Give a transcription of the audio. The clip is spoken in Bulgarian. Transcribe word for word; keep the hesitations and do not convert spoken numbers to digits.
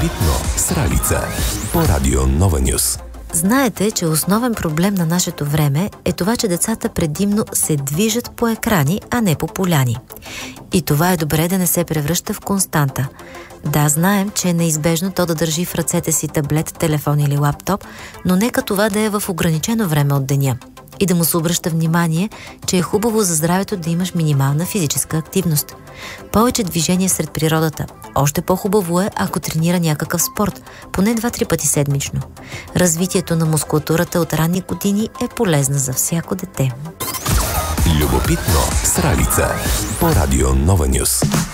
Любопитно с Ралица по Радио Нова Нюс. Знаете, че основен проблем на нашето време е това, че децата предимно се движат по екрани, а не по поляни. И това е добре да не се превръща в константа. Да, знаем, че е неизбежно то да държи в ръцете си таблет, телефон или лаптоп, но нека това да е в ограничено време от деня. И да му се обръща внимание, че е хубаво за здравето да имаш минимална физическа активност. Повече движение сред природата. Още по-хубаво е, ако тренира някакъв спорт, поне два-три пъти седмично. Развитието на мускулатурата от ранни години е полезна за всяко дете. Любопитно с Ралица по Радио Нова Нюс.